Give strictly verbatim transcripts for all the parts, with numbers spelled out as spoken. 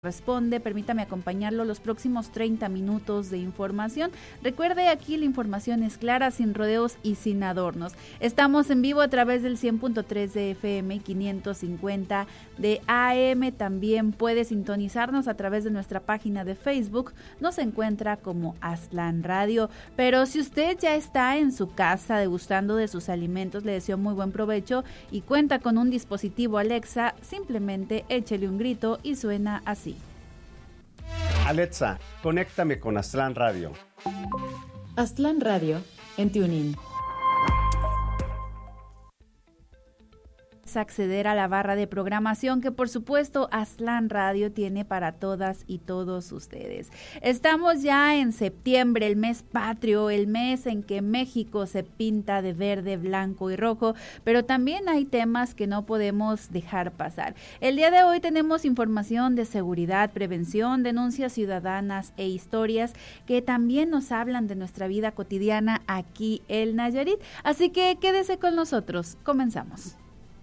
Responde, permítame acompañarlo los próximos treinta minutos de información. Recuerde, aquí la información es clara, sin rodeos y sin adornos. Estamos en vivo a través del cien punto tres de F M y quinientos cincuenta de A M. También puede sintonizarnos a través de nuestra página de Facebook. Nos encuentra como Aztlán Radio. Pero si usted ya está en su casa degustando de sus alimentos, le deseo muy buen provecho y cuenta con un dispositivo Alexa, simplemente échele un grito y suena así. Alexa, conéctame con Aztlán Radio. Aztlán Radio en TuneIn. Acceder a la barra de programación que por supuesto Aztlán Radio tiene para todas y todos ustedes. Estamos ya en septiembre, el mes patrio, el mes en que México se pinta de verde, blanco y rojo, pero también hay temas que no podemos dejar pasar. El día de hoy tenemos información de seguridad, prevención, denuncias ciudadanas e historias que también nos hablan de nuestra vida cotidiana aquí en Nayarit, así que quédese con nosotros, comenzamos.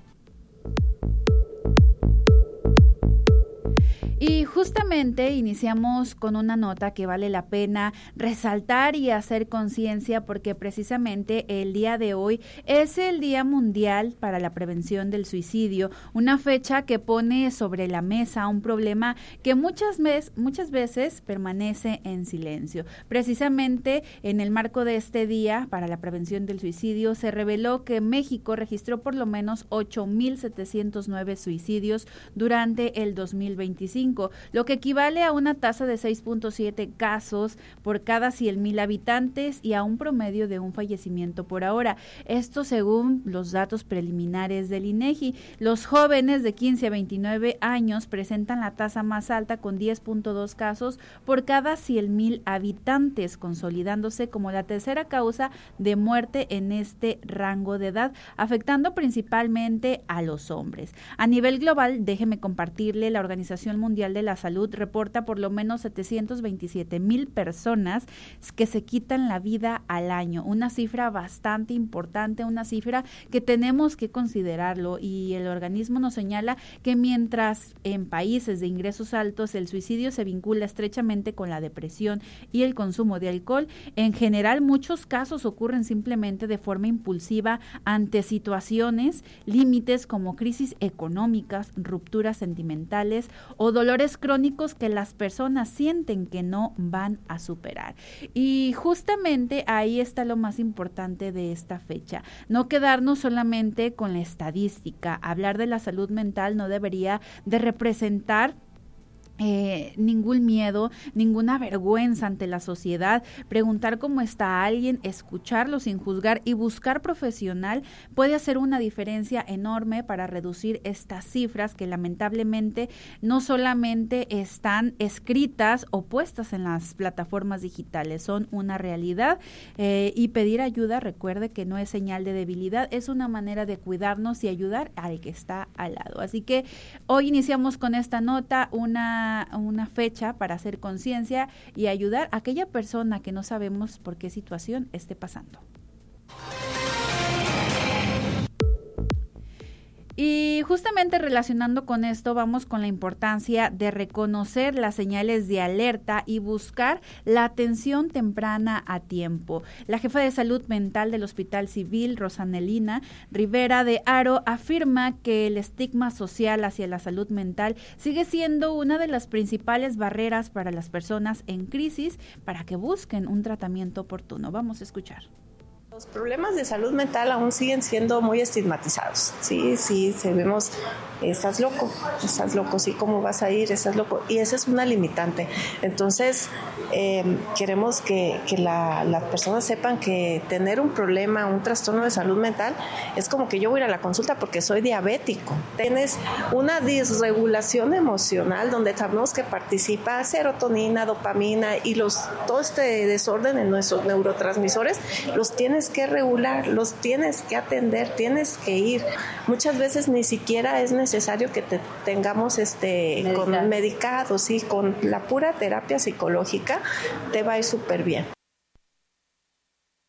Y justamente iniciamos con una nota que vale la pena resaltar y hacer conciencia porque precisamente el día de hoy es el Día Mundial para la Prevención del Suicidio, una fecha que pone sobre la mesa un problema que muchas, mes, muchas veces permanece en silencio. Precisamente en el marco de este Día para la Prevención del Suicidio se reveló que México registró por lo menos ocho mil setecientos nueve suicidios durante el dos mil veinticinco. Lo que equivale a una tasa de seis punto siete casos por cada cien mil habitantes y a un promedio de un fallecimiento por hora. Esto según los datos preliminares del INEGI. Los jóvenes de quince a veintinueve años presentan la tasa más alta con diez punto dos casos por cada cien mil habitantes, consolidándose como la tercera causa de muerte en este rango de edad, afectando principalmente a los hombres. A nivel global, déjeme compartirle, la Organización Mundial de la Salud reporta por lo menos setecientos veintisiete mil personas que se quitan la vida al año, una cifra bastante importante, una cifra que tenemos que considerarlo, y el organismo nos señala que mientras en países de ingresos altos el suicidio se vincula estrechamente con la depresión y el consumo de alcohol, en general muchos casos ocurren simplemente de forma impulsiva ante situaciones límites como crisis económicas, rupturas sentimentales o dolores crónicos que las personas sienten que no van a superar. Y justamente ahí está lo más importante de esta fecha, no quedarnos solamente con la estadística. Hablar de la salud mental no debería de representar Eh, ningún miedo, ninguna vergüenza ante la sociedad. Preguntar cómo está alguien, escucharlo sin juzgar y buscar profesional puede hacer una diferencia enorme para reducir estas cifras que lamentablemente no solamente están escritas o puestas en las plataformas digitales, son una realidad, eh, y pedir ayuda, recuerde que no es señal de debilidad, es una manera de cuidarnos y ayudar al que está al lado. Así que hoy iniciamos con esta nota, una una fecha para hacer conciencia y ayudar a aquella persona que no sabemos por qué situación esté pasando. Y justamente relacionando con esto, vamos con la importancia de reconocer las señales de alerta y buscar la atención temprana a tiempo. La jefa de salud mental del Hospital Civil, Rosanelina Rivera de Haro, afirma que el estigma social hacia la salud mental sigue siendo una de las principales barreras para las personas en crisis para que busquen un tratamiento oportuno. Vamos a escuchar. Los problemas de salud mental aún siguen siendo muy estigmatizados. Sí, sí, sabemos, estás loco, estás loco, sí, ¿cómo vas a ir? Estás loco. Y esa es una limitante. Entonces, eh, queremos que, que la, las personas sepan que tener un problema, un trastorno de salud mental, es como que yo voy a ir a la consulta porque soy diabético. Tienes una disregulación emocional donde sabemos que participa serotonina, dopamina y los todo este desorden en nuestros neurotransmisores, los tienes que regular, los tienes que atender, tienes que ir. Muchas veces ni siquiera es necesario que te tengamos este Medical. con medicados, sí, con la pura terapia psicológica te va a ir súper bien.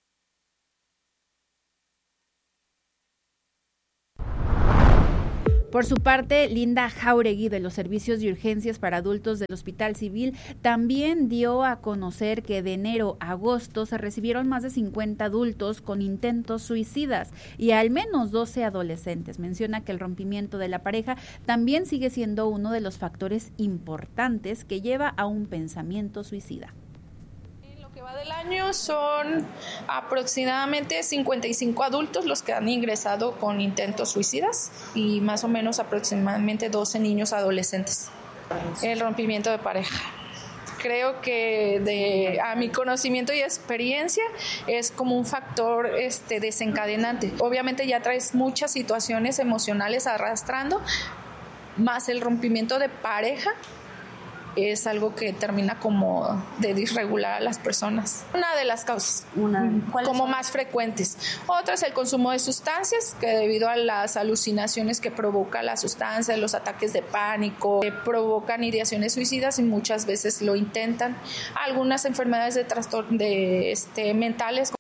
Por Por su parte, Linda Jauregui, de los servicios de urgencias para adultos del Hospital Civil, también dio a conocer que de enero a agosto se recibieron más de cincuenta adultos con intentos suicidas y al menos doce adolescentes. Menciona que el rompimiento de la pareja también sigue siendo uno de los factores importantes que lleva a un pensamiento suicida. Del año son aproximadamente cincuenta y cinco adultos los que han ingresado con intentos suicidas y más o menos aproximadamente doce niños adolescentes. El rompimiento de pareja. Creo que de, a mi conocimiento y experiencia es como un factor este, desencadenante. Obviamente ya traes muchas situaciones emocionales arrastrando, más el rompimiento de pareja es algo que termina como de disregular a las personas. Una de las causas Una, como son? más frecuentes. Otra es el consumo de sustancias, que debido a las alucinaciones que provoca la sustancia, los ataques de pánico, eh, provocan ideaciones suicidas y muchas veces lo intentan. Algunas enfermedades de trastorno de este mentales.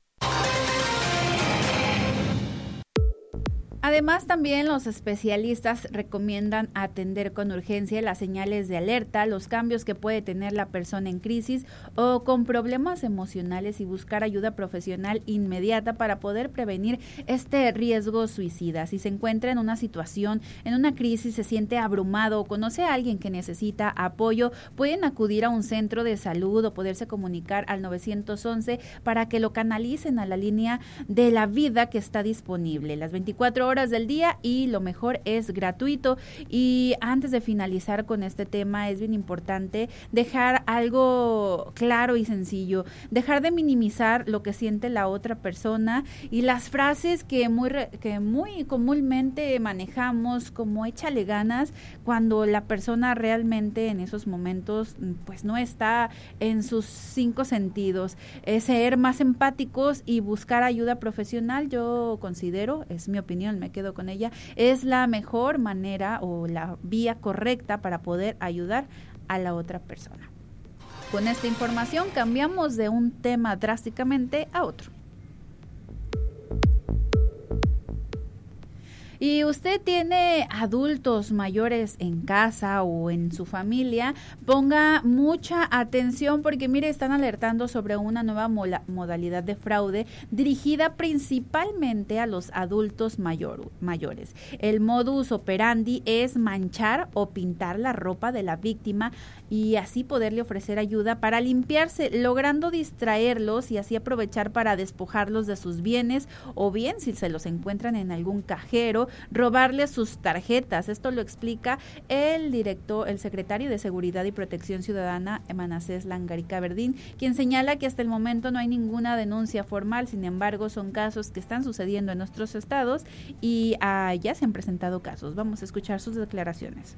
Además, también los especialistas recomiendan atender con urgencia las señales de alerta, los cambios que puede tener la persona en crisis o con problemas emocionales y buscar ayuda profesional inmediata para poder prevenir este riesgo suicida. Si se encuentra en una situación, en una crisis, se siente abrumado o conoce a alguien que necesita apoyo, pueden acudir a un centro de salud o poderse comunicar al nueve once para que lo canalicen a la línea de la vida que está disponible las veinticuatro horas del día y lo mejor es gratuito. Y antes de finalizar con este tema es bien importante dejar algo claro y sencillo, dejar de minimizar lo que siente la otra persona y las frases que muy que muy comúnmente manejamos como échale ganas cuando la persona realmente en esos momentos pues no está en sus cinco sentidos. Es ser más empáticos y buscar ayuda profesional, yo considero, es mi opinión, me quedo con ella, es la mejor manera o la vía correcta para poder ayudar a la otra persona. Con esta información cambiamos de un tema drásticamente a otro. Y usted tiene adultos mayores en casa o en su familia, ponga mucha atención porque mire, están alertando sobre una nueva mola, modalidad de fraude dirigida principalmente a los adultos mayor, mayores. El modus operandi es manchar o pintar la ropa de la víctima y así poderle ofrecer ayuda para limpiarse, logrando distraerlos y así aprovechar para despojarlos de sus bienes o bien si se los encuentran en algún cajero, robarles sus tarjetas. Esto lo explica el director, el secretario de Seguridad y Protección Ciudadana, Manasés Langarica Verdín, quien señala que hasta el momento no hay ninguna denuncia formal, sin embargo son casos que están sucediendo en nuestros estados y ah, ya se han presentado casos. Vamos a escuchar sus declaraciones.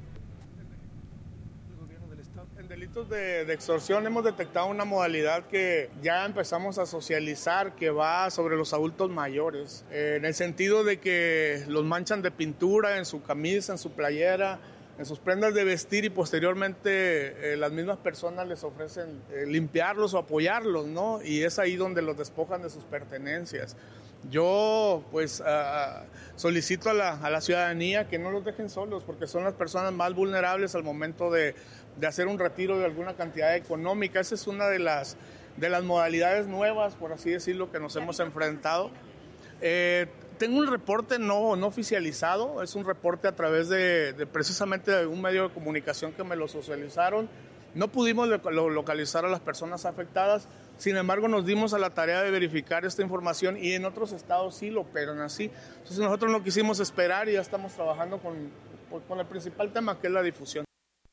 En delitos de, de extorsión hemos detectado una modalidad que ya empezamos a socializar, que va sobre los adultos mayores, eh, en el sentido de que los manchan de pintura en su camisa, en su playera, en sus prendas de vestir y posteriormente eh, las mismas personas les ofrecen eh, limpiarlos o apoyarlos, ¿no? Y es ahí donde los despojan de sus pertenencias. Yo pues uh, solicito a la, a la ciudadanía que no los dejen solos porque son las personas más vulnerables al momento de, de hacer un retiro de alguna cantidad económica. Esa es una de las, de las modalidades nuevas, por así decirlo, que nos hemos enfrentado. Eh, tengo un reporte no, no oficializado, es un reporte a través de, de precisamente de un medio de comunicación que me lo socializaron. No pudimos localizar a las personas afectadas, sin embargo nos dimos a la tarea de verificar esta información y en otros estados sí lo operan así. Entonces nosotros no quisimos esperar y ya estamos trabajando con, con el principal tema, que es la difusión.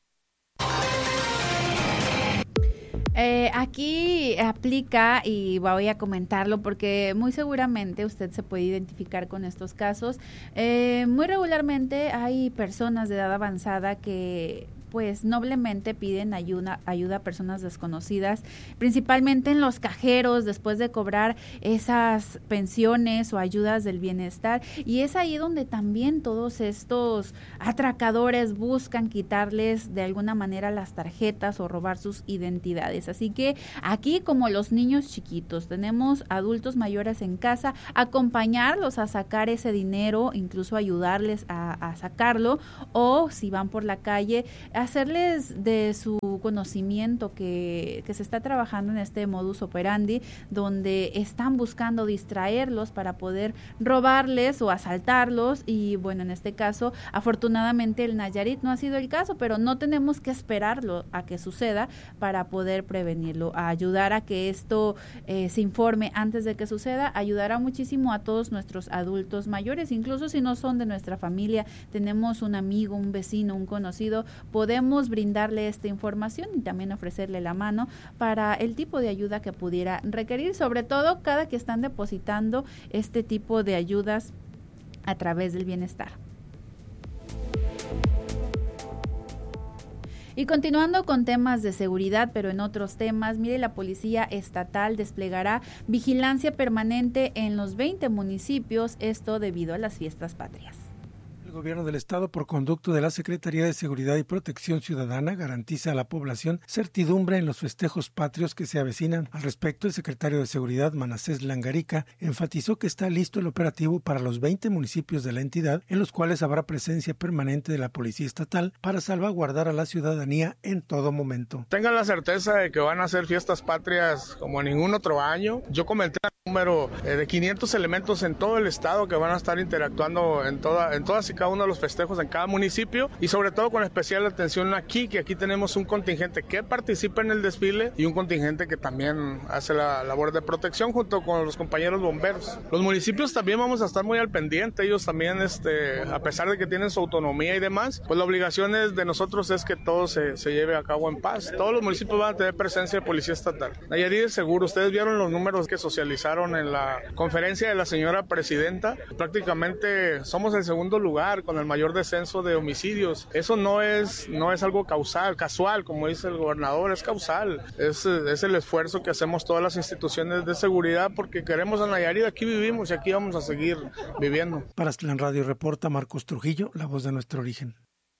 Eh, aquí aplica y voy a comentarlo porque muy seguramente usted se puede identificar con estos casos. Eh, muy regularmente hay personas de edad avanzada que pues noblemente piden ayuda, ayuda a personas desconocidas, principalmente en los cajeros después de cobrar esas pensiones o ayudas del bienestar, y es ahí donde también todos estos atracadores buscan quitarles de alguna manera las tarjetas o robar sus identidades. Así que aquí, como los niños chiquitos, tenemos adultos mayores en casa, acompañarlos a sacar ese dinero, incluso ayudarles a, a sacarlo, o si van por la calle, hacerles de su conocimiento que, que se está trabajando en este modus operandi, donde están buscando distraerlos para poder robarles o asaltarlos. Y bueno, en este caso, afortunadamente el Nayarit no ha sido el caso, pero no tenemos que esperarlo a que suceda para poder prevenirlo. A ayudar a que esto eh, se informe antes de que suceda, ayudará muchísimo a todos nuestros adultos mayores, incluso si no son de nuestra familia, tenemos un amigo, un vecino, un conocido, podemos brindarle esta información y también ofrecerle la mano para el tipo de ayuda que pudiera requerir, sobre todo cada que están depositando este tipo de ayudas a través del bienestar. Y continuando con temas de seguridad, pero en otros temas, mire, la Policía Estatal desplegará vigilancia permanente en los veinte municipios, esto debido a las fiestas patrias. El Gobierno del Estado, por conducto de la Secretaría de Seguridad y Protección Ciudadana, garantiza a la población certidumbre en los festejos patrios que se avecinan. Al respecto, el secretario de Seguridad, Manasés Langarica, enfatizó que está listo el operativo para los veinte municipios de la entidad, en los cuales habrá presencia permanente de la Policía Estatal para salvaguardar a la ciudadanía en todo momento. Tengan la certeza de que van a ser fiestas patrias como ningún otro año. Yo comenté el número de quinientos elementos en todo el estado que van a estar interactuando en, toda, en todas y cada uno de los festejos en cada municipio, y sobre todo con especial atención aquí, que aquí tenemos un contingente que participa en el desfile y un contingente que también hace la labor de protección junto con los compañeros bomberos. Los municipios también vamos a estar muy al pendiente, ellos también, este, a pesar de que tienen su autonomía y demás, pues la obligación es de nosotros es que todo se, se lleve a cabo en paz. Todos los municipios van a tener presencia de policía estatal. Nayarit es seguro, ustedes vieron los números que socializaron en la conferencia de la señora presidenta, prácticamente somos el segundo lugar con el mayor descenso de homicidios. Eso no es, no es algo causal, casual, como dice el gobernador, es causal. Es, es el esfuerzo que hacemos todas las instituciones de seguridad porque queremos a Nayarit, aquí vivimos y aquí vamos a seguir viviendo. Para Aztlán Radio reporta Marcos Trujillo, la voz de nuestro origen.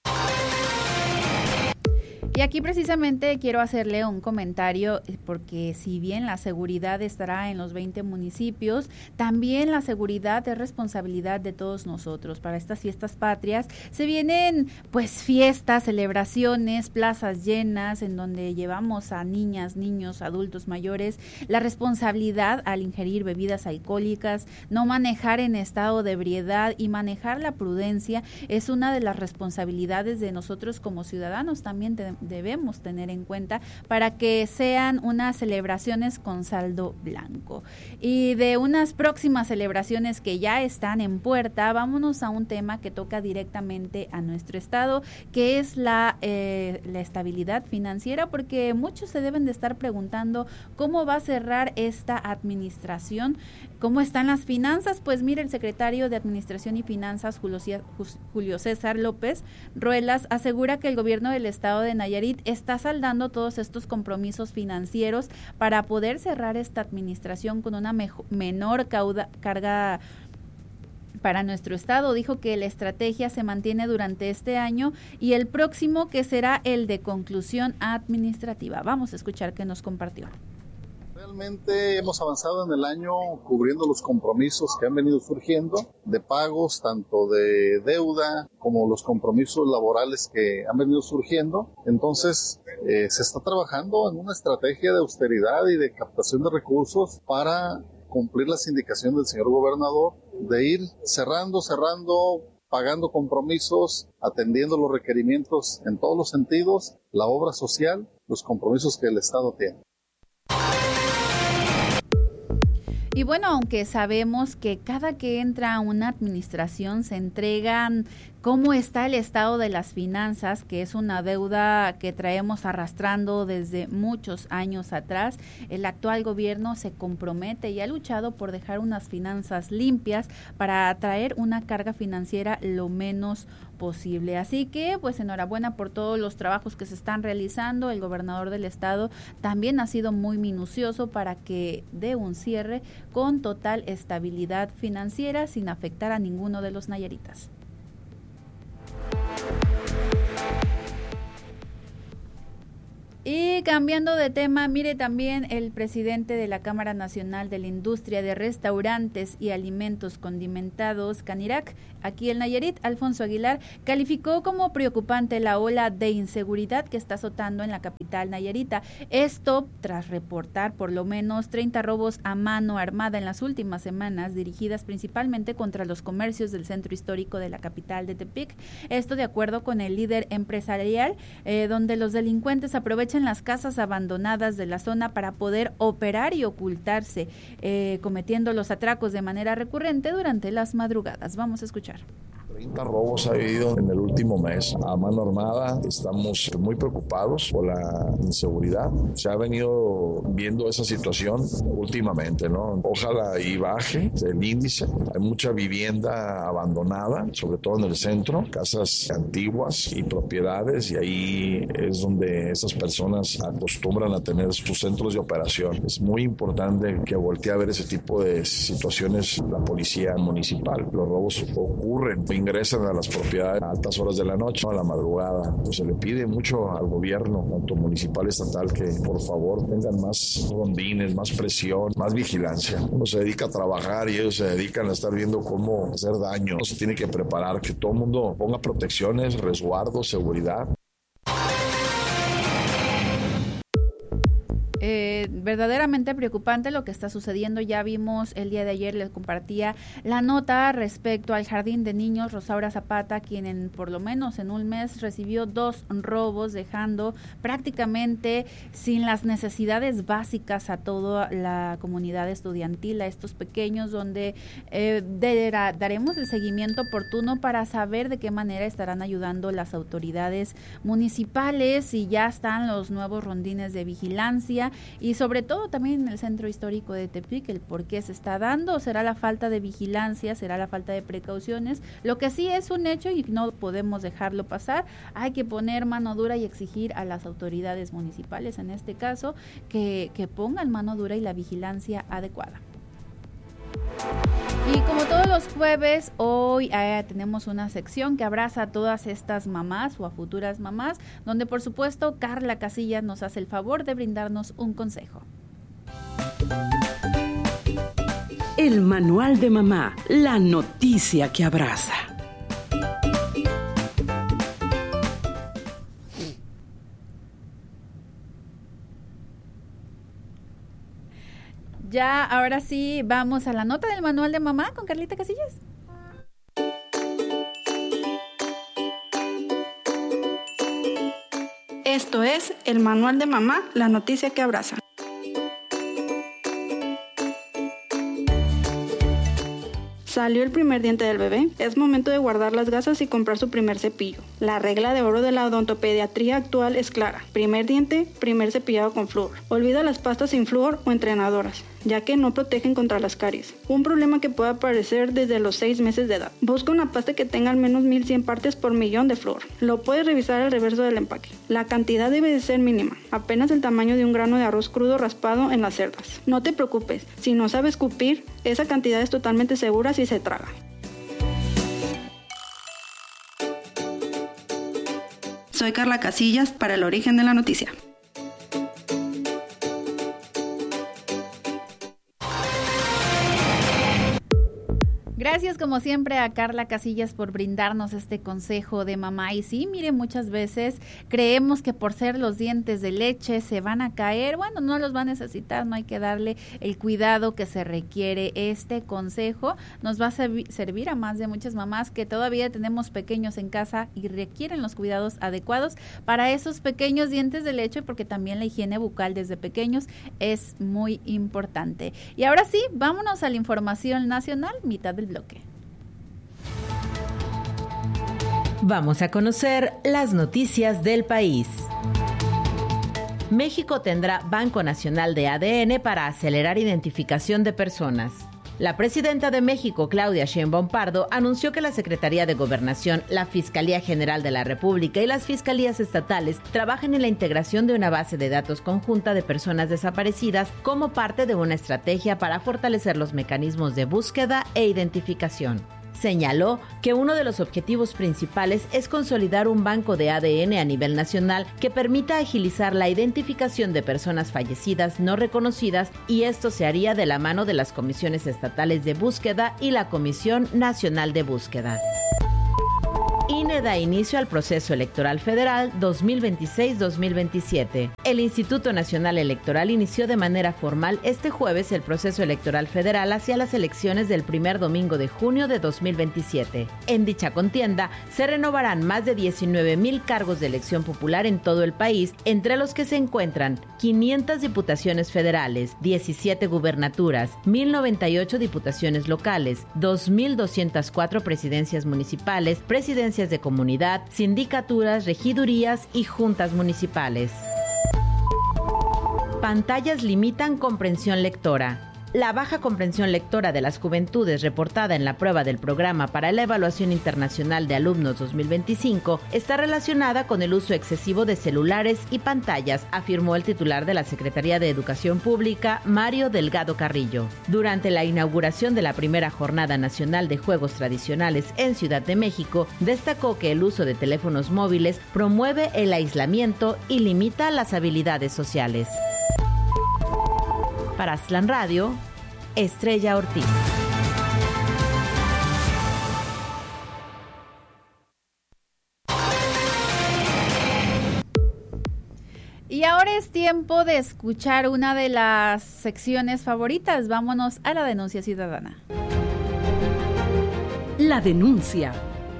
Y aquí precisamente quiero hacerle un comentario, porque si bien la seguridad estará en los veinte municipios, también la seguridad es responsabilidad de todos nosotros. Para estas fiestas patrias se vienen pues fiestas, celebraciones, plazas llenas en donde llevamos a niñas, niños, adultos mayores. La responsabilidad al ingerir bebidas alcohólicas, no manejar en estado de ebriedad y manejar la prudencia es una de las responsabilidades de nosotros como ciudadanos. También te, debemos tener en cuenta para que sean unas celebraciones con saldo blanco. Y de unas próximas celebraciones que ya están en puerta, vámonos a un tema que toca directamente a nuestro estado, que es la, eh, la estabilidad financiera, porque muchos se deben de estar preguntando cómo va a cerrar esta administración, cómo están las finanzas. Pues mire, el secretario de Administración y Finanzas, Julio César López Ruelas, asegura que el gobierno del estado de Nayarit está saldando todos estos compromisos financieros para poder cerrar esta administración con una mejor, menor cauda, carga para nuestro estado. Dijo que la estrategia se mantiene durante este año y el próximo, que será el de conclusión administrativa. Vamos a escuchar qué nos compartió. Realmente hemos avanzado en el año cubriendo los compromisos que han venido surgiendo de pagos, tanto de deuda como los compromisos laborales que han venido surgiendo. Entonces eh, se está trabajando en una estrategia de austeridad y de captación de recursos para cumplir las indicaciones del señor gobernador de ir cerrando, cerrando, pagando compromisos, atendiendo los requerimientos en todos los sentidos, la obra social, los compromisos que el Estado tiene. Y bueno, aunque sabemos que cada que entra una administración se entregan cómo está el estado de las finanzas, que es una deuda que traemos arrastrando desde muchos años atrás. El actual gobierno se compromete y ha luchado por dejar unas finanzas limpias para atraer una carga financiera lo menos posible. Así que, pues enhorabuena por todos los trabajos que se están realizando. El gobernador del estado también ha sido muy minucioso para que dé un cierre con total estabilidad financiera sin afectar a ninguno de los nayaritas. Y cambiando de tema, mire, también el presidente de la Cámara Nacional de la Industria de Restaurantes y Alimentos Condimentados, Canirac, aquí en Nayarit, Alfonso Aguilar, calificó como preocupante la ola de inseguridad que está azotando en la capital nayarita. Esto tras reportar por lo menos treinta robos a mano armada en las últimas semanas, dirigidas principalmente contra los comercios del centro histórico de la capital de Tepic. Esto de acuerdo con el líder empresarial, eh, donde los delincuentes aprovechan en las casas abandonadas de la zona para poder operar y ocultarse, eh, cometiendo los atracos de manera recurrente durante las madrugadas. Vamos a escuchar. treinta robos ha habido en el último mes a mano armada. Estamos muy preocupados por la inseguridad. Se ha venido viendo esa situación últimamente, ¿no? Ojalá y baje el índice. Hay mucha vivienda abandonada, sobre todo en el centro, casas antiguas y propiedades, y ahí es donde esas personas acostumbran a tener sus centros de operación. Es muy importante que voltee a ver ese tipo de situaciones la policía municipal. Los robos ocurren, ingresan a las propiedades a altas horas de la noche, a la madrugada. Pues se le pide mucho al gobierno, tanto municipal y estatal, que por favor tengan más rondines, más presión, más vigilancia. Uno se dedica a trabajar y ellos se dedican a estar viendo cómo hacer daño. Uno se tiene que preparar, que todo el mundo ponga protecciones, resguardo, seguridad. Eh, verdaderamente preocupante lo que está sucediendo. Ya vimos el día de ayer, les compartía la nota respecto al jardín de niños Rosaura Zapata, quien en, por lo menos en un mes recibió dos robos, dejando prácticamente sin las necesidades básicas a toda la comunidad estudiantil, a estos pequeños, donde eh, de, daremos el seguimiento oportuno para saber de qué manera estarán ayudando las autoridades municipales, y ya están los nuevos rondines de vigilancia. Y sobre todo también en el centro histórico de Tepic, el por qué se está dando. ¿Será la falta de vigilancia? ¿Será la falta de precauciones? Lo que sí es un hecho y no podemos dejarlo pasar, hay que poner mano dura y exigir a las autoridades municipales, en este caso, que, que pongan mano dura y la vigilancia adecuada. Y como todos los jueves, hoy eh, tenemos una sección que abraza a todas estas mamás o a futuras mamás, donde por supuesto Carla Casillas nos hace el favor de brindarnos un consejo. El manual de mamá, la noticia que abraza. Ya, ahora sí, vamos a la nota del manual de mamá con Carlita Casillas. Esto es el manual de mamá, la noticia que abraza. Salió el primer diente del bebé. Es momento de guardar las gasas y comprar su primer cepillo. La regla de oro de la odontopediatría actual es clara. Primer diente, primer cepillado con flúor. Olvida las pastas sin flúor o entrenadoras, ya que no protegen contra las caries, un problema que puede aparecer desde los seis meses de edad. Busca una pasta que tenga al menos mil cien partes por millón de flúor. Lo puedes revisar al reverso del empaque. La cantidad debe de ser mínima, apenas el tamaño de un grano de arroz crudo raspado en las cerdas. No te preocupes, si no sabes escupir, esa cantidad es totalmente segura si se traga. Soy Carla Casillas para El Origen de la Noticia. Gracias como siempre a Carla Casillas por brindarnos este consejo de mamá. Y sí, mire, muchas veces creemos que por ser los dientes de leche se van a caer. Bueno, no los va a necesitar, no hay que darle el cuidado que se requiere. Este consejo nos va a servi- servir a más de muchas mamás que todavía tenemos pequeños en casa y requieren los cuidados adecuados para esos pequeños dientes de leche, porque también la higiene bucal desde pequeños es muy importante. Y ahora sí, vámonos a la información nacional, mitad del bloque. Vamos a conocer las noticias del país. México tendrá Banco Nacional de A D N para acelerar identificación de personas. La presidenta de México, Claudia Sheinbaum Pardo, anunció que la Secretaría de Gobernación, la Fiscalía General de la República y las fiscalías estatales trabajan en la integración de una base de datos conjunta de personas desaparecidas como parte de una estrategia para fortalecer los mecanismos de búsqueda e identificación. Señaló que uno de los objetivos principales es consolidar un banco de A D N a nivel nacional que permita agilizar la identificación de personas fallecidas no reconocidas, y esto se haría de la mano de las comisiones estatales de búsqueda y la Comisión Nacional de Búsqueda. I N E da inicio al proceso electoral federal dos mil veintiséis dos mil veintisiete. El Instituto Nacional Electoral inició de manera formal este jueves el proceso electoral federal hacia las elecciones del primer domingo de junio de dos mil veintisiete. En dicha contienda se renovarán más de diecinueve mil cargos de elección popular en todo el país, entre los que se encuentran quinientas diputaciones federales, diecisiete gubernaturas, mil noventa y ocho diputaciones locales, dos mil doscientas cuatro presidencias municipales, presidencias de comunidad, sindicaturas, regidurías y juntas municipales. Pantallas limitan comprensión lectora. La baja comprensión lectora de las juventudes reportada en la prueba del Programa para la Evaluación Internacional de Alumnos dos mil veinticinco está relacionada con el uso excesivo de celulares y pantallas, afirmó el titular de la Secretaría de Educación Pública, Mario Delgado Carrillo. Durante la inauguración de la primera Jornada Nacional de Juegos Tradicionales en Ciudad de México, destacó que el uso de teléfonos móviles promueve el aislamiento y limita las habilidades sociales. Para Aztlán Radio, Estrella Ortiz. Y ahora es tiempo de escuchar una de las secciones favoritas. Vámonos a la denuncia ciudadana. La denuncia.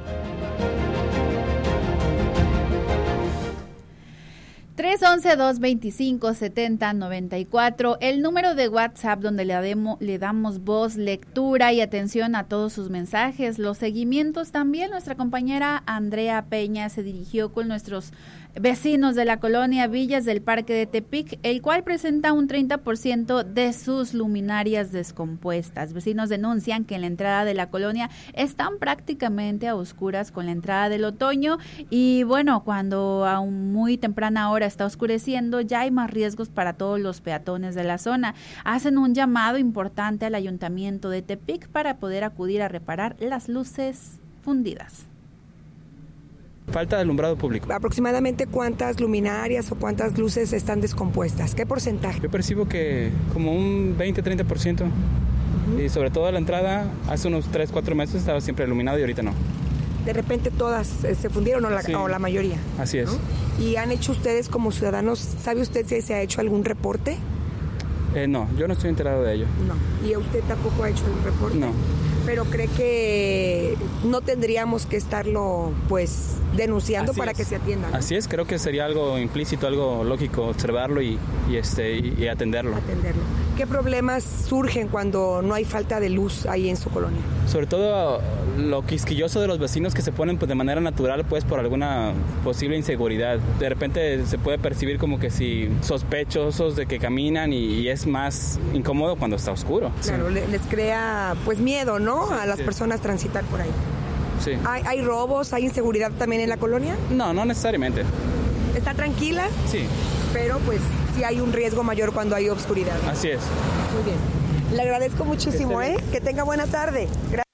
tres once, dos veinticinco, setenta, noventa y cuatro, el número de WhatsApp donde le, demo, le damos voz, lectura y atención a todos sus mensajes. Los seguimientos también. Nuestra compañera Andrea Peña se dirigió con nuestros vecinos de la colonia Villas del Parque de Tepic, el cual presenta un treinta por ciento de sus luminarias descompuestas. Vecinos denuncian que en la entrada de la colonia están prácticamente a oscuras con la entrada del otoño, y bueno, cuando a un muy temprana hora está oscureciendo, ya hay más riesgos para todos los peatones de la zona. Hacen un llamado importante al Ayuntamiento de Tepic para poder acudir a reparar las luces fundidas. Falta de alumbrado público. ¿Aproximadamente cuántas luminarias o cuántas luces están descompuestas? ¿Qué porcentaje? Yo percibo que como un veinte a treinta por ciento. Uh-huh. Y sobre todo la entrada, hace unos tres cuatro meses estaba siempre iluminado y ahorita no. De repente todas eh, se fundieron o la, sí. o la mayoría. Así es. ¿No? ¿Y han hecho ustedes como ciudadanos, sabe usted si se ha hecho algún reporte? Eh, no, yo no estoy enterado de ello. No. ¿Y usted tampoco ha hecho un reporte? No. Pero cree que no tendríamos que estarlo pues denunciando Así para es. que se atienda, ¿no? Así es, creo que sería algo implícito, algo lógico observarlo y, y este y, y atenderlo. Atenderlo. ¿Qué problemas surgen cuando no hay falta de luz ahí en su colonia? Sobre todo lo quisquilloso de los vecinos que se ponen pues de manera natural pues por alguna posible inseguridad. De repente se puede percibir como que si sospechosos de que caminan y, y es más incómodo cuando está oscuro. Claro, sí. Les crea pues miedo, ¿no? A las sí. personas transitar por ahí. Sí. ¿Hay, ¿Hay robos, hay inseguridad también en la colonia? No, no necesariamente. ¿Está tranquila? Sí. Pero pues sí hay un riesgo mayor cuando hay oscuridad. Así es. Muy bien. Le agradezco muchísimo, ¿eh? Que tenga buena tarde. Gracias.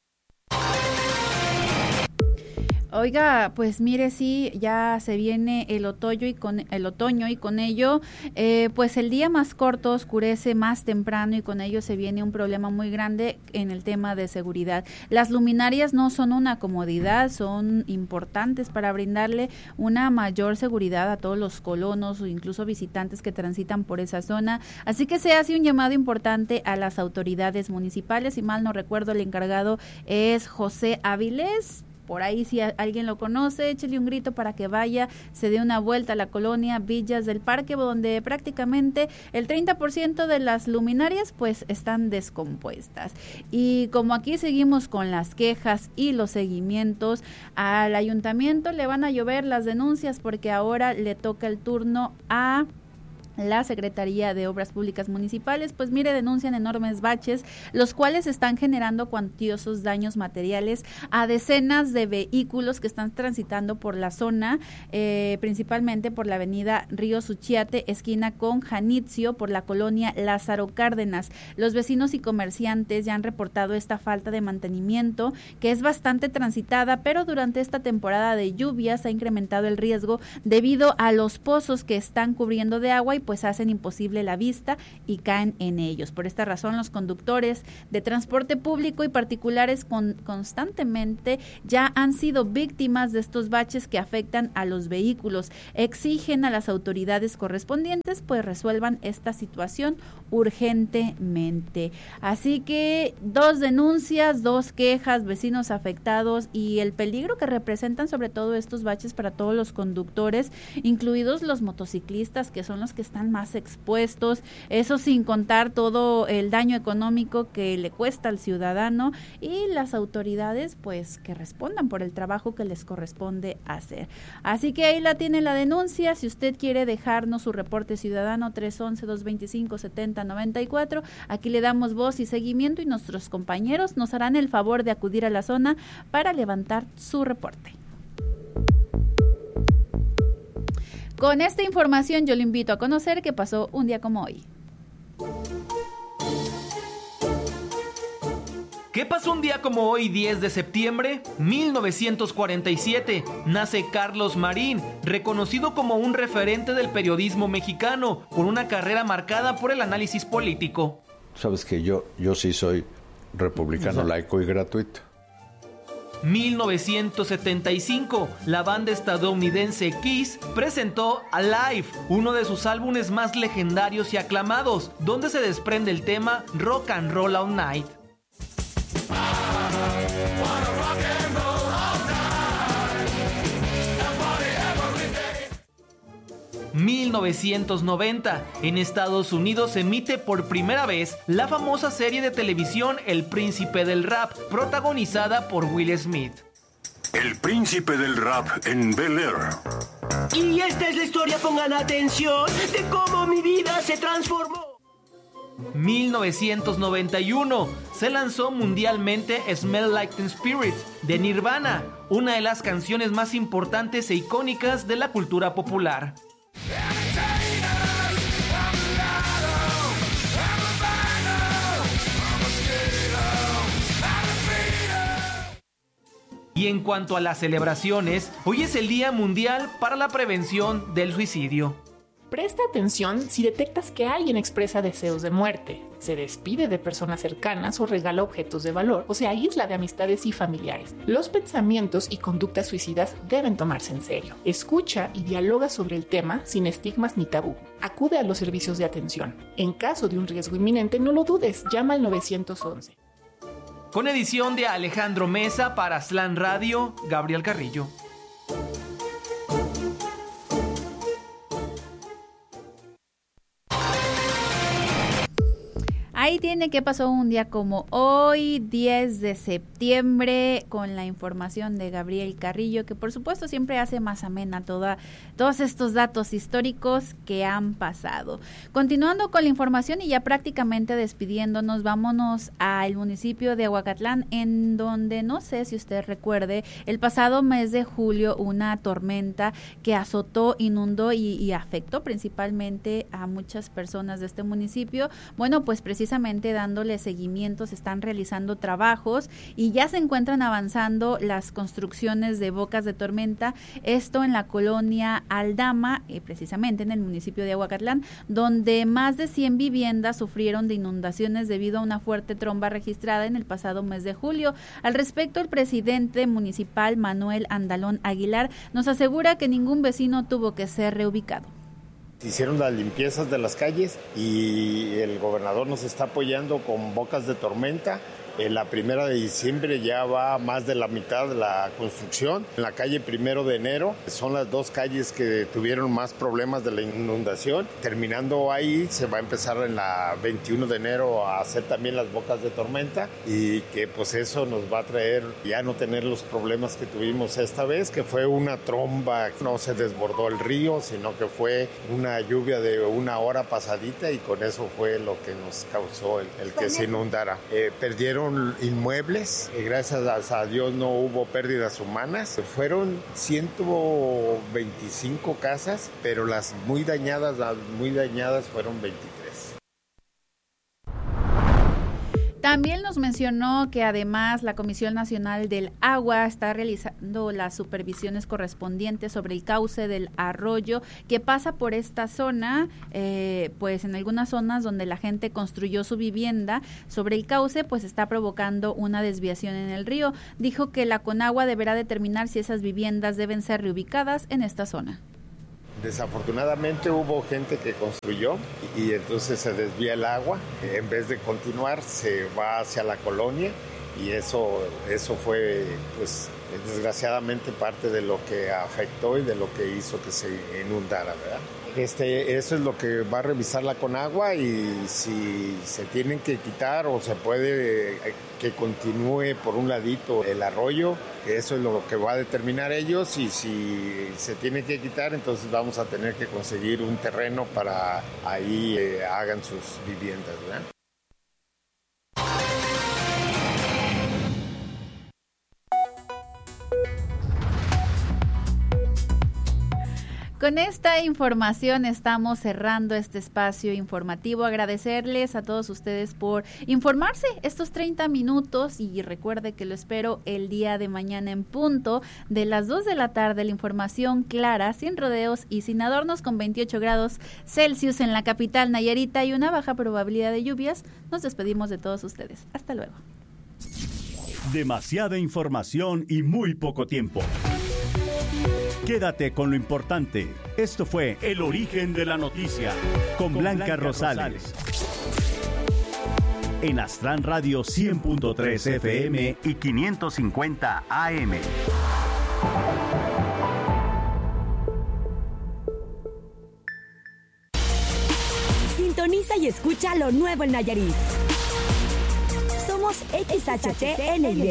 Oiga, pues mire, sí, ya se viene el otoño y con el otoño y con ello, eh, pues el día más corto oscurece más temprano y con ello se viene un problema muy grande en el tema de seguridad. Las luminarias no son una comodidad, son importantes para brindarle una mayor seguridad a todos los colonos o incluso visitantes que transitan por esa zona. Así que se hace un llamado importante a las autoridades municipales. Si mal no recuerdo, el encargado es José Áviles. por ahí si alguien lo conoce, échele un grito para que vaya, se dé una vuelta a la colonia Villas del Parque, donde prácticamente el treinta por ciento de las luminarias pues están descompuestas. Y como aquí seguimos con las quejas y los seguimientos, al ayuntamiento le van a llover las denuncias porque ahora le toca el turno a la Secretaría de Obras Públicas Municipales. Pues mire, denuncian enormes baches, los cuales están generando cuantiosos daños materiales a decenas de vehículos que están transitando por la zona, eh, principalmente por la avenida Río Suchiate, esquina con Janitzio, por la colonia Lázaro Cárdenas. Los vecinos y comerciantes ya han reportado esta falta de mantenimiento, que es bastante transitada, pero durante esta temporada de lluvias ha incrementado el riesgo debido a los pozos que están cubriendo de agua y pues hacen imposible la vista y caen en ellos. Por esta razón, los conductores de transporte público y particulares con, constantemente ya han sido víctimas de estos baches que afectan a los vehículos. Exigen a las autoridades correspondientes pues resuelvan esta situación urgentemente. Así que dos denuncias, dos quejas, vecinos afectados y el peligro que representan sobre todo estos baches para todos los conductores, incluidos los motociclistas, que son los que están más expuestos, eso sin contar todo el daño económico que le cuesta al ciudadano, y las autoridades pues que respondan por el trabajo que les corresponde hacer. Así que ahí la tiene la denuncia. Si usted quiere dejarnos su reporte ciudadano, tres once, dos veinticinco, setenta noventa y cuatro, aquí le damos voz y seguimiento y nuestros compañeros nos harán el favor de acudir a la zona para levantar su reporte. Con esta información yo le invito a conocer qué pasó un día como hoy. ¿Qué pasó un día como hoy, diez de septiembre? mil novecientos cuarenta y siete, nace Carlos Marín, reconocido como un referente del periodismo mexicano, con una carrera marcada por el análisis político. Sabes que yo, yo sí soy republicano, laico y gratuito. mil novecientos setenta y cinco, la banda estadounidense Kiss presentó Alive, uno de sus álbumes más legendarios y aclamados, donde se desprende el tema Rock and Roll All Night. mil novecientos noventa, en Estados Unidos se emite por primera vez la famosa serie de televisión El Príncipe del Rap, protagonizada por Will Smith. El Príncipe del Rap en Bel Air. Y esta es la historia, pongan atención, de cómo mi vida se transformó. mil novecientos noventa y uno, se lanzó mundialmente Smell Like Teen Spirit de Nirvana, una de las canciones más importantes e icónicas de la cultura popular. Y en cuanto a las celebraciones, hoy es el Día Mundial para la Prevención del Suicidio. Presta atención si detectas que alguien expresa deseos de muerte, se despide de personas cercanas o regala objetos de valor, o se aísla de amistades y familiares. Los pensamientos y conductas suicidas deben tomarse en serio. Escucha y dialoga sobre el tema sin estigmas ni tabú. Acude a los servicios de atención. En caso de un riesgo inminente, no lo dudes, llama al nueve once. Con edición de Alejandro Mesa para Aslan Radio, Gabriel Carrillo. Ahí tiene qué pasó un día como hoy, diez de septiembre, con la información de Gabriel Carrillo, que por supuesto siempre hace más amena toda, todos estos datos históricos que han pasado. Continuando con la información y ya prácticamente despidiéndonos, vámonos al municipio de Aguacatlán, en donde no sé si usted recuerde, el pasado mes de julio una tormenta que azotó, inundó y, y afectó principalmente a muchas personas de este municipio. Bueno, pues precisamente Precisamente dándole seguimiento, se están realizando trabajos y ya se encuentran avanzando las construcciones de bocas de tormenta, esto en la colonia Aldama, eh, precisamente en el municipio de Aguacatlán, donde más de cien viviendas sufrieron de inundaciones debido a una fuerte tromba registrada en el pasado mes de julio. Al respecto, el presidente municipal, Manuel Andalón Aguilar, nos asegura que ningún vecino tuvo que ser reubicado. Hicieron las limpiezas de las calles y el gobernador nos está apoyando con bocas de tormenta En la primera de diciembre ya va más de la mitad de la construcción. En la calle Primero de Enero son las dos calles que tuvieron más problemas de la inundación. Terminando ahí, se va a empezar en la veintiuno de enero a hacer también las bocas de tormenta y que pues eso nos va a traer ya no tener los problemas que tuvimos esta vez, que fue una tromba, no se desbordó el río, sino que fue una lluvia de una hora pasadita y con eso fue lo que nos causó el, el que se inundara. Eh, perdieron inmuebles, y gracias a Dios no hubo pérdidas humanas. Fueron ciento veinticinco casas, pero las muy dañadas, las muy dañadas fueron veintitrés. También nos mencionó que además la Comisión Nacional del Agua está realizando las supervisiones correspondientes sobre el cauce del arroyo que pasa por esta zona, eh, pues en algunas zonas donde la gente construyó su vivienda sobre el cauce, pues está provocando una desviación en el río. Dijo que la Conagua deberá determinar si esas viviendas deben ser reubicadas en esta zona. Desafortunadamente hubo gente que construyó y entonces se desvía el agua. En vez de continuar, se va hacia la colonia y eso, eso fue, pues, desgraciadamente parte de lo que afectó y de lo que hizo que se inundara, ¿verdad? Este, eso es lo que va a revisar la Conagua y si se tienen que quitar o se puede que continúe por un ladito el arroyo, eso es lo que va a determinar ellos y si se tiene que quitar, entonces vamos a tener que conseguir un terreno para ahí eh, hagan sus viviendas, ¿verdad? Con esta información estamos cerrando este espacio informativo. Agradecerles a todos ustedes por informarse estos treinta minutos y recuerde que lo espero el día de mañana en punto de las dos de la tarde. La información clara, sin rodeos y sin adornos, con veintiocho grados Celsius en la capital Nayarita y una baja probabilidad de lluvias. Nos despedimos de todos ustedes. Hasta luego. Demasiada información y muy poco tiempo. Quédate con lo importante. Esto fue El Origen de la Noticia con, con Blanca, Blanca Rosales. Rosales. En Aztlán Radio cien punto tres F M y quinientos cincuenta A M. Sintoniza y escucha lo nuevo en Nayarit. Somos X H T N Y.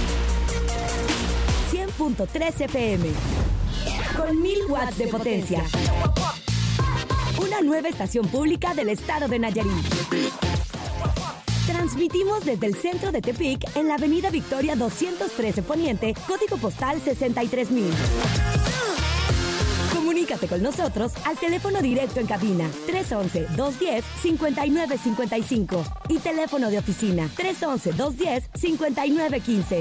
cien punto tres F M. Con mil watts de potencia. Una nueva estación pública del estado de Nayarit. Transmitimos desde el centro de Tepic en la avenida Victoria doscientos trece Poniente, código postal sesenta y tres mil. Comunícate con nosotros al teléfono directo en cabina tres once, dos diez, cincuenta y nueve cincuenta y cinco y teléfono de oficina tres once, dos diez, cincuenta y nueve quince.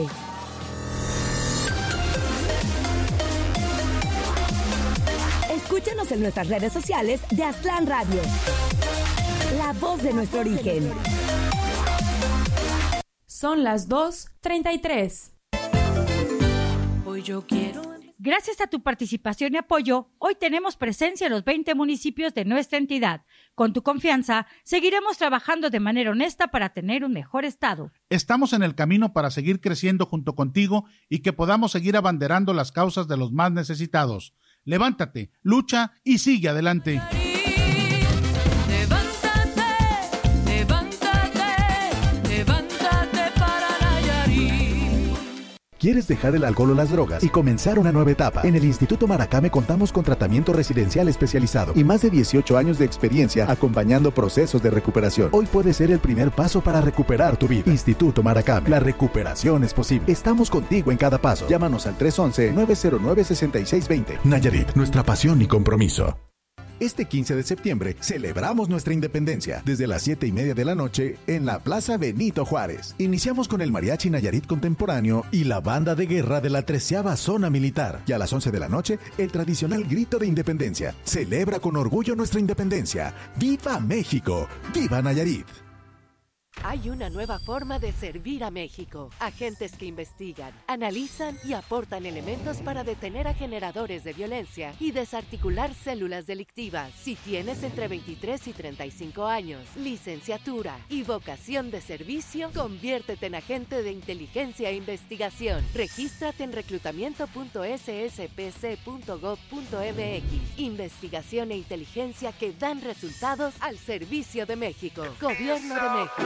Escúchanos en nuestras redes sociales de Aztlán Radio. La voz de nuestro origen. Son las dos treinta y tres. Hoy yo quiero... Gracias a tu participación y apoyo, hoy tenemos presencia en los veinte municipios de nuestra entidad. Con tu confianza, seguiremos trabajando de manera honesta para tener un mejor estado. Estamos en el camino para seguir creciendo junto contigo y que podamos seguir abanderando las causas de los más necesitados. Levántate, lucha y sigue adelante. ¿Quieres dejar el alcohol o las drogas y comenzar una nueva etapa? En el Instituto Maracame contamos con tratamiento residencial especializado y más de dieciocho años de experiencia acompañando procesos de recuperación. Hoy puede ser el primer paso para recuperar tu vida. Instituto Maracame, la recuperación es posible. Estamos contigo en cada paso. Llámanos al tres once, nueve cero nueve, seis seis dos cero. Nayarit, nuestra pasión y compromiso. Este quince de septiembre celebramos nuestra independencia desde las siete y media de la noche en la Plaza Benito Juárez. Iniciamos con el Mariachi Nayarit Contemporáneo y la banda de guerra de la treceava Zona Militar. Y a las once de la noche, el tradicional grito de independencia. Celebra con orgullo nuestra independencia. ¡Viva México! ¡Viva Nayarit! Hay una nueva forma de servir a México. Agentes que investigan, analizan y aportan elementos para detener a generadores de violencia y desarticular células delictivas. Si tienes entre veintitrés y treinta y cinco años, licenciatura y vocación de servicio, conviértete en agente de inteligencia e investigación. Regístrate en reclutamiento punto s s p c punto gov punto m x. Investigación e inteligencia que dan resultados al servicio de México. Gobierno de México.